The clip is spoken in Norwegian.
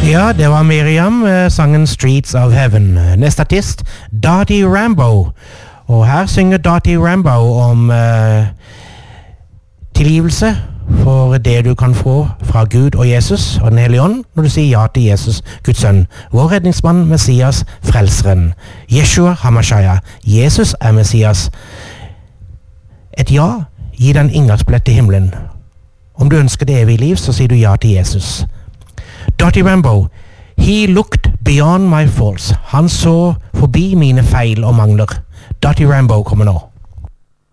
Ja, det var Miriam, sangen Streets of Heaven. Neste artist, Dottie Rambo. Og her synger Dottie Rambo om tilgivelse for det du kan få fra Gud og Jesus og den hellige ånd når du sier ja til Jesus, Guds sønn, vår redningsmann, Messias, frelseren. Yeshua HaMashiach. Jesus er Messias. Et ja gir den inngangsbillett til himmelen. Om du ønsker det evige liv, så sier du ja til Jesus. Dottie Rambo. He looked beyond my faults. Han så forbi mine feil og mangler. Dottie Rambo kommer nå.